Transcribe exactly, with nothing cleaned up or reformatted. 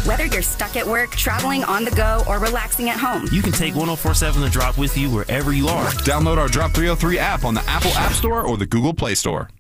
Whether you're stuck at work, traveling on the go, or relaxing at home, you can take one oh four point seven The Drop with you wherever you are. Download our Drop three oh three app on the Apple App Store or the Google Play Store.